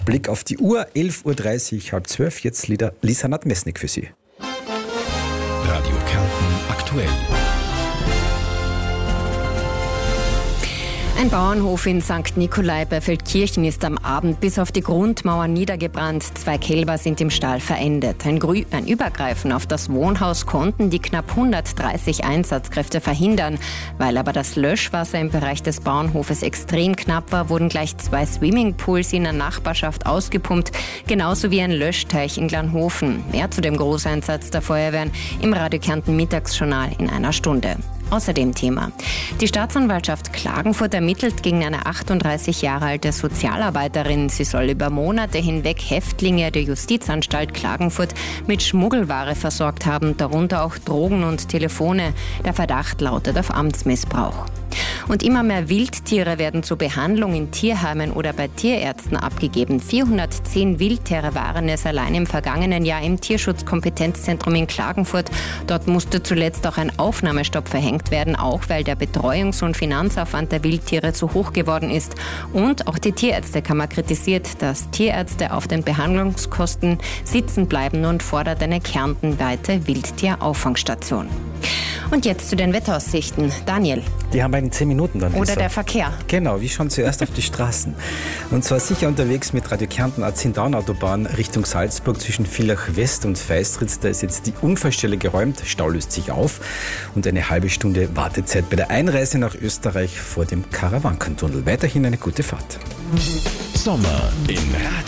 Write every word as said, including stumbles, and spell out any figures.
Blick auf die Uhr, elf Uhr dreißig, halb zwölf, jetzt Lieder Lisa Nadmesnik für Sie. Radio Kärnten aktuell. Ein Bauernhof in Sankt Nikolai bei Feldkirchen ist am Abend bis auf die Grundmauer niedergebrannt. Zwei Kälber sind im Stall verendet. Ein, Grü- ein Übergreifen auf das Wohnhaus konnten die knapp hundertdreißig Einsatzkräfte verhindern. Weil aber das Löschwasser im Bereich des Bauernhofes extrem knapp war, wurden gleich zwei Swimmingpools in der Nachbarschaft ausgepumpt, genauso wie ein Löschteich in Glanhofen. Mehr zu dem Großeinsatz der Feuerwehren im Radio Kärnten Mittagsjournal in einer Stunde. Außerdem Thema. Die Staatsanwaltschaft Klagenfurt ermittelt gegen eine achtunddreißig Jahre alte Sozialarbeiterin. Sie soll über Monate hinweg Häftlinge der Justizanstalt Klagenfurt mit Schmuggelware versorgt haben, darunter auch Drogen und Telefone. Der Verdacht lautet auf Amtsmissbrauch. Und immer mehr Wildtiere werden zur Behandlung in Tierheimen oder bei Tierärzten abgegeben. vierhundertzehn Wildtiere waren es allein im vergangenen Jahr im Tierschutzkompetenzzentrum in Klagenfurt. Dort musste zuletzt auch ein Aufnahmestopp verhängt werden, auch weil der Betreuungs- und Finanzaufwand der Wildtiere zu hoch geworden ist. Und auch die Tierärztekammer kritisiert, dass Tierärzte auf den Behandlungskosten sitzen bleiben und fordert eine kärntenweite Wildtierauffangstation. Und jetzt zu den Wetteraussichten. Daniel. Die haben wir in zehn Minuten dann. Oder Lisa. der Verkehr. Genau, wir schauen zuerst auf die Straßen. Und zwar sicher unterwegs mit Radio Kärnten A zehn Autobahn Richtung Salzburg zwischen Villach West und Feistritz. Da ist jetzt die Unfallstelle geräumt, Stau löst sich auf und eine halbe Stunde Wartezeit bei der Einreise nach Österreich vor dem Karawankentunnel. Weiterhin eine gute Fahrt. Sommer in Radio